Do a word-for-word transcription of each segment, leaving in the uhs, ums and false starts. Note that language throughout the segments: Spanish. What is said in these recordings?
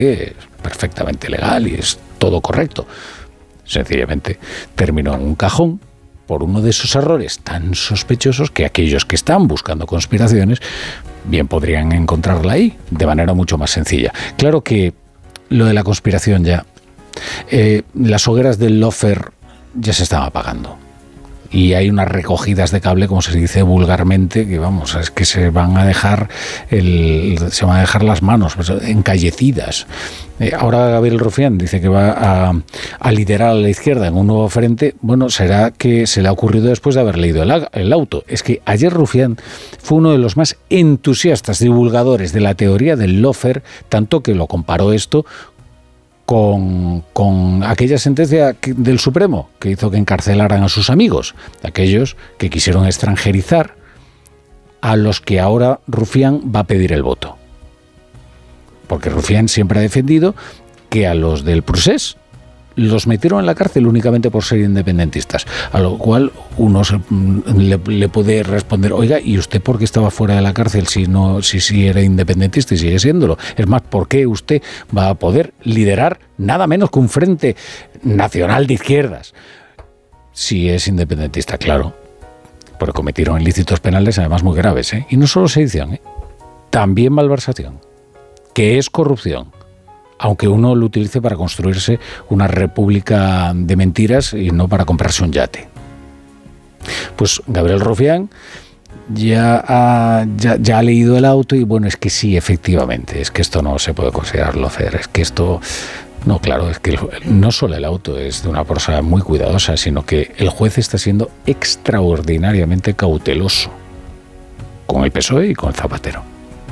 es perfectamente legal y es todo correcto. Sencillamente terminó en un cajón por uno de esos errores tan sospechosos que aquellos que están buscando conspiraciones bien podrían encontrarla ahí de manera mucho más sencilla. Claro que lo de la conspiración ya, eh, las hogueras del Lofer ya se están apagando. Y hay unas recogidas de cable, como se dice vulgarmente, que vamos, es que se van a dejar el, se van a dejar las manos encallecidas. Eh, ahora Gabriel Rufián dice que va a, a liderar a la izquierda en un nuevo frente. Bueno, será que se le ha ocurrido después de haber leído el, el auto. Es que ayer Rufián fue uno de los más entusiastas divulgadores de la teoría del Lofer, tanto que lo comparó esto Con, con aquella sentencia del Supremo que hizo que encarcelaran a sus amigos, aquellos que quisieron extranjerizar a los que ahora Rufián va a pedir el voto. Porque Rufián siempre ha defendido que a los del Procés los metieron en la cárcel únicamente por ser independentistas, a lo cual uno se, le, le puede responder, oiga, ¿y usted por qué estaba fuera de la cárcel si no, si, si era independentista y sigue siéndolo? Es más, ¿por qué usted va a poder liderar nada menos que un frente nacional de izquierdas si es independentista? Claro, porque cometieron ilícitos penales además muy graves, ¿eh? Y no solo sedición, ¿eh? También malversación, que es corrupción, aunque uno lo utilice para construirse una república de mentiras y no para comprarse un yate. Pues Gabriel Rufián ya ha, ya, ya ha leído el auto y bueno, es que sí, efectivamente, es que esto no se puede considerar Lofer, es que esto... No, claro, es que no solo el auto es de una persona muy cuidadosa, sino que el juez está siendo extraordinariamente cauteloso con el P S O E y con el Zapatero.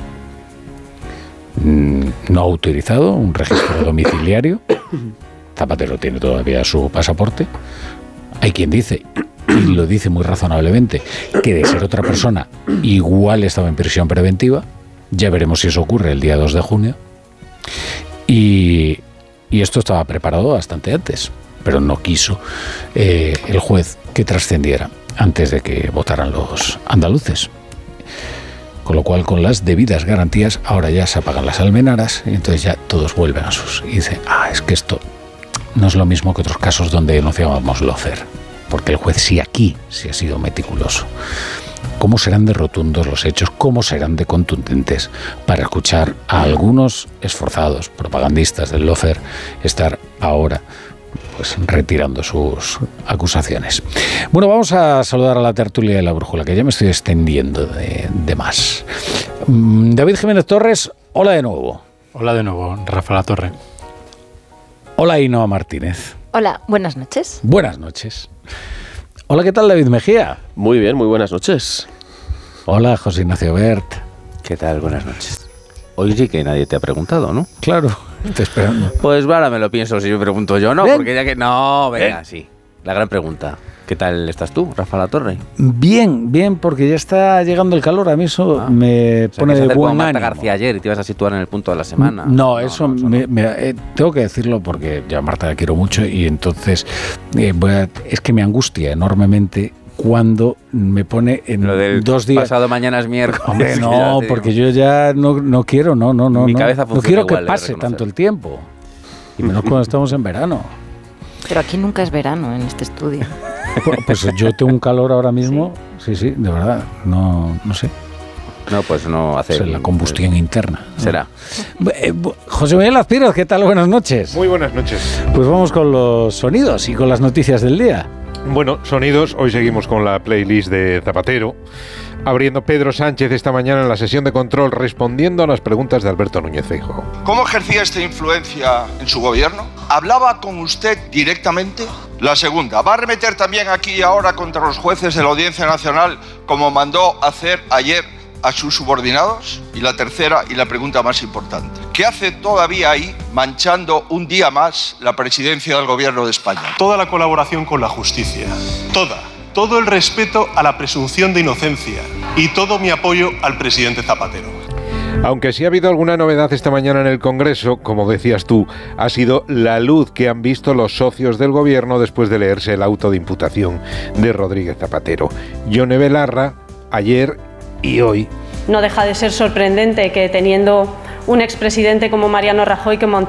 No ha autorizado un registro domiciliario. Zapatero tiene todavía su pasaporte. Hay quien dice, y lo dice muy razonablemente, que de ser otra persona igual estaba en prisión preventiva. Ya veremos si eso ocurre el día dos de junio. Y, y esto estaba preparado bastante antes, pero no quiso eh, el juez que trascendiera antes de que votaran los andaluces. Con lo cual, con las debidas garantías, ahora ya se apagan las almenaras y entonces ya todos vuelven a sus... Y dicen, ah, es que esto no es lo mismo que otros casos donde denunciábamos Lofer, porque el juez sí aquí sí ha sido meticuloso. ¿Cómo serán de rotundos los hechos? ¿Cómo serán de contundentes para escuchar a algunos esforzados propagandistas del Lofer estar ahora pues retirando sus acusaciones? Bueno, vamos a saludar a la tertulia de la brújula, que ya me estoy extendiendo de, de más. David Jiménez Torres, hola de nuevo. Hola de nuevo, Rafa La Torre. Hola Ainhoa Martínez. Hola, buenas noches. Buenas noches. Hola, ¿qué tal David Mejía? Muy bien, muy buenas noches. Hola, José Ignacio Bert. ¿Qué tal? Buenas noches. Hoy sí que nadie te ha preguntado, ¿no? Claro, estoy esperando. Pues ahora me lo pienso si me pregunto yo, ¿no? Ven. Porque ya que... No, venga, Ven. sí. La gran pregunta. ¿Qué tal estás tú, Rafa La Torre? Bien, bien, porque ya está llegando el calor. A mí eso Ah. me O sea, pone que se de hacer buen como Marta ánimo. García ayer y te ibas a situar en el punto de la semana. No, no eso, no, eso me, no. me- eh, tengo que decirlo porque ya a Marta la quiero mucho y entonces eh, voy a- es que me angustia enormemente cuando me pone en Lo del dos días. pasado mañana es miércoles. Hombre, que ya no, te porque digo. yo ya no, no quiero, no, no, no. Mi no. cabeza no funciona quiero igual, que he de pase reconocer. tanto el tiempo. Y menos cuando estamos en verano. Pero aquí nunca es verano en este estudio. Pues yo tengo un calor ahora mismo, sí, sí, de verdad, no, no sé, No, pues no hace... es la combustión interna. Será. Eh, bu- José Miguel Azpiroz, ¿qué tal? Buenas noches. Muy buenas noches. Pues vamos con los sonidos y con las noticias del día. Bueno, sonidos, hoy seguimos con la playlist de Zapatero, abriendo Pedro Sánchez esta mañana en la sesión de control respondiendo a las preguntas de Alberto Núñez Feijóo. ¿Cómo ejercía esta influencia en su gobierno? ¿Hablaba con usted directamente? La segunda, ¿va a arremeter también aquí y ahora contra los jueces de la Audiencia Nacional como mandó hacer ayer a sus subordinados? Y la tercera y la pregunta más importante, ¿qué hace todavía ahí manchando un día más la presidencia del gobierno de España? Toda la colaboración con la justicia, toda, todo el respeto a la presunción de inocencia y todo mi apoyo al presidente Zapatero. Aunque sí ha habido alguna novedad esta mañana en el Congreso, como decías tú, ha sido la luz que han visto los socios del gobierno después de leerse el auto de imputación de Rodríguez Zapatero. Yone Belarra, ayer y hoy. No deja de ser sorprendente que teniendo un expresidente como Mariano Rajoy que montó